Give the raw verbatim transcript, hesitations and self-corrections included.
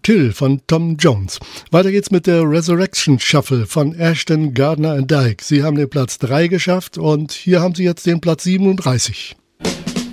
Till von Tom Jones. Weiter geht's mit der Resurrection Shuffle von Ashton, Gardner and Dyke. Sie haben den Platz drei geschafft und hier haben sie jetzt den Platz siebenunddreißig.